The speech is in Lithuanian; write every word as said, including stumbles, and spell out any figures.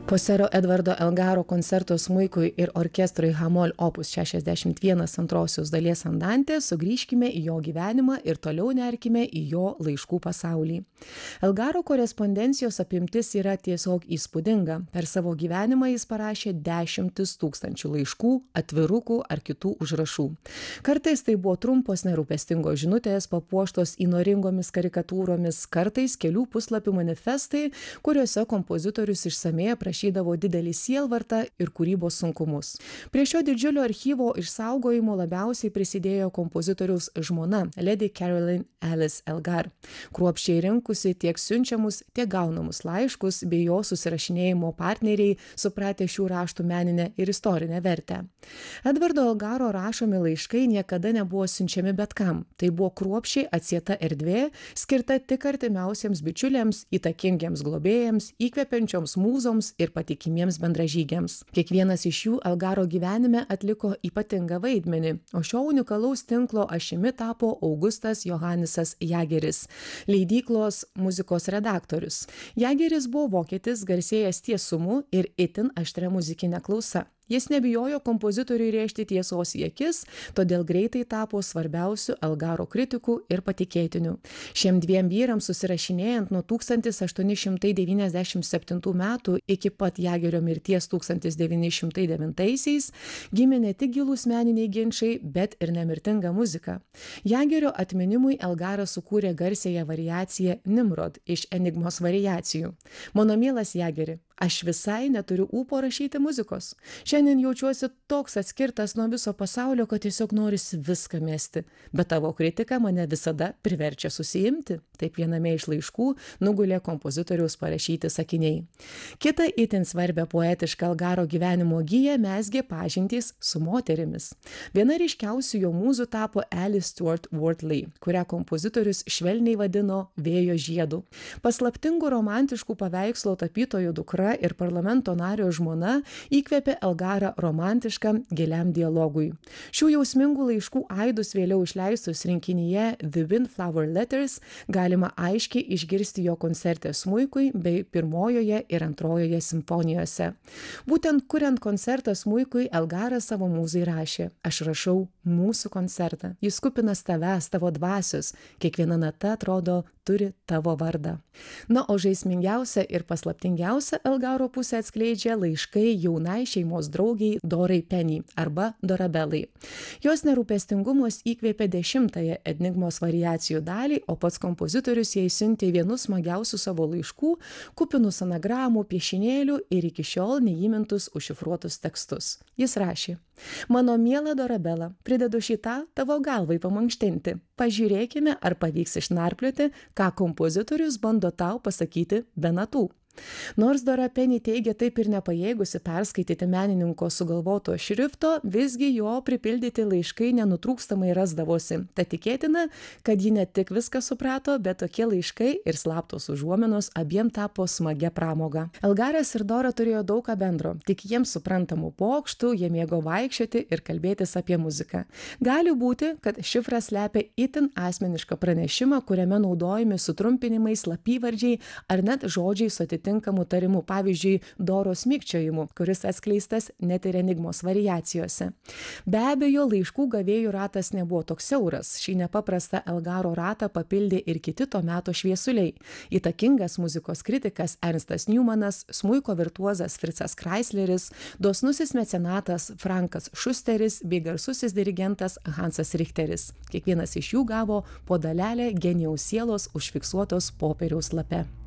Po sero Edvardo Elgaro koncerto smuikui ir orkestrui H-moll opus šešiasdešimt vienas antrosios dalies andantė sugrįžkime į jo gyvenimą ir toliau nerkime į jo laiškų pasaulį. Elgaro korespondencijos apimtis yra tiesiog įspūdinga. Per savo gyvenimą jis parašė dešimtis tūkstančių laiškų, atvirukų ar kitų užrašų. Kartais tai buvo trumpos nerūpestingos žinutės papuoštos įnoringomis karikatūromis, kartais kelių puslapių manifestai, kuriuose kompozitorius išsamei aprašydavo didelį sielvartą ir kūrybos sunkumus. Prie šio didžiulio archyvo išsaugojimo labiausiai prisidėjo kompozitoriaus žmona Lady Caroline Alice Elgar, kruopščiai rinkusi tiek siunčiamus, tiek gaunamus laiškus bei jo susirašinėjimo partneriai supratę šių raštų meninę ir istorinę vertę. Edvardo Elgaro rašomi laiškai niekada nebuvo siunčiami bet kam. Tai buvo kruopščiai atsieta erdvė, skirta tik artimiausiems bičiuliams, įtakingiems globėjams, įkvepiančioms mūzoms ir patikimiems bendražygiams. Kiekvienas iš jų Elgaro gyvenime atliko ypatingą vaidmenį, o šio unikalaus tinklo ašimi tapo Augustas Johanisas Jageris, leidyklos muzikos redaktorius. Jageris buvo vokietis, garsėjęs tiesumu ir itin aštria muzikinė klausa. Jis nebijojo kompozitoriui rėžti tiesos į akis, todėl greitai tapo svarbiausiu Elgaro kritiku ir patikėtiniu. Šiem dviem vyrams susirašinėjant nuo tūkstantis aštuoni šimtai devyniasdešimt septintų metų iki pat Jagerio mirties tūkstantis devyni šimtai devintaisiais gimė ne tik gilūs meniniai ginčai, bet ir nemirtinga muzika. Jagerio atminimui Elgaras sukūrė garsiąją variaciją Nimrod iš Enigmos variacijų. Mano mielas Jageri, aš visai neturiu ūpo rašyti muzikos. Šiandien jaučiuosi toks atskirtas nuo viso pasaulio, kad tiesiog norisi viską mesti. Bet tavo kritika mane visada priverčia susiimti. Taip viename iš laiškų nugulė kompozitoriaus parašyti sakiniai. Kita itin svarbia poetiška Elgaro gyvenimo giją mezgė pažintys su moterimis. Viena ryškiausių jo mūzų tapo Alice Stuart Wortley, kurią kompozitorius švelniai vadino vėjo žiedu. Paslaptingų romantiškų paveikslo tapytojų dukra ir parlamento nario žmona įkvėpė Elgarą romantiškam giliam dialogui. Šių jausmingų laiškų aidus vėliau išleistus rinkinyje The Windflower Letters galima aiškiai išgirsti jo koncerte smuikui bei pirmojoje ir antrojoje simfonijose. Būtent kuriant koncertą smuikui Elgaras savo mūzai rašė: aš rašau mūsų koncertą. Jis kupinas tavęs, tavo dvasios. Kiekviena nata atrodo turi tavo vardą. Na, o žaismingiausia ir paslaptingiausia Elgaro pusę atskleidžia laiškai jaunai šeimos draugiai Dorai Penny arba Dorabelai. Jos nerūpestingumas įkvėpė dešimtąją Enigmos variacijų dalį, o pats kompozitorius jai siuntė vienus smagiausių savo laiškų, kupinus anagramų, piešinėlių ir iki šiol neįmintus užšifruotus tekstus. Jis rašė: mano miela Dorabela, pridedu šitą tavo galvai pamankštinti. Pažiūrėkime, ar pavyks išnarplioti, ką kompozitorius bando tau pasakyti be natų. Nors Dora Penny teigia taip ir nepajėgusi perskaityti menininko sugalvoto šrifto, visgi jo pripildyti laiškai nenutrūkstamai rasdavosi. Tad tikėtina, kad ji ne tik viską suprato, bet tokie laiškai ir slaptos užuominos abiem tapo smagia pramoga. Elgaras ir Dora turėjo daug ką bendro, tik jiems suprantamų pokštų, jie mėgo vaikščioti ir kalbėtis apie muziką. Gali būti, kad šifras slepia itin asmenišką pranešimą, kuriame naudojami sutrumpinimai, slapyvardžiai ar net žodžiai su atitinkamų tarimų, pavyzdžiui, Doros mikčiojimu, kuris atskleistas net ir Enigmos variacijose. Be abejo, laiškų gavėjų ratas nebuvo toks siauras. Šį nepaprastą Elgaro ratą papildė ir kiti to meto šviesuliai. Įtakingas muzikos kritikas Ernstas Newmanas, smuiko virtuozas Fritzas Kreisleris, dosnusis mecenatas Frankas Šusteris bei garsusis dirigentas Hansas Richteris. Kiekvienas iš jų gavo po dalelę genijaus sielos užfiksuotos popieriaus lape.